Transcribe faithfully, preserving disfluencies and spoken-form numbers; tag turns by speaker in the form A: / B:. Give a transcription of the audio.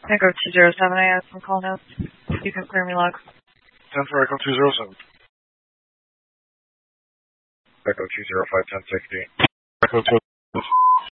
A: Echo two zero seven, I have some call notes. You can clear me logs.
B: ten for Echo two zero seven. Echo two zero five, ten sixty. Echo two.